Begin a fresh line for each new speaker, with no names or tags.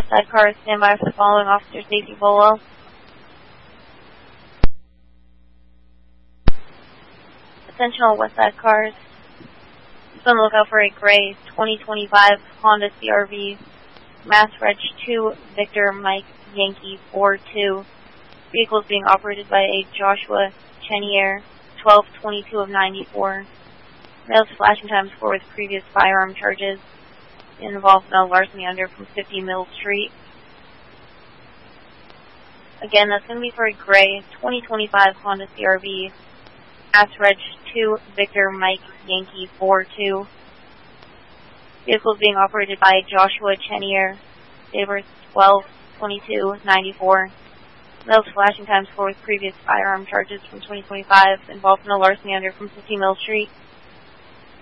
West Side cars, stand by for the following officer safety bolo. Attention all West Side cars. Just on the lookout for a gray 2025 Honda CRV, Mass Reg 2 Victor Mike Yankee 42. Vehicle is being operated by a Joshua Chenier, 12/22 of 94. Male's flashing time score with previous firearm charges. It involves no larceny under from 50 Mill Street. Again, that's going to be for a gray 2025 Honda CRV, Mass Reg 2 Victor Mike Yankee 42. Vehicle is being operated by Joshua Chenier, Sabres 12/22/94. Male's flashing time score with previous firearm charges from 2025 involves no larceny under from 50 Mill Street.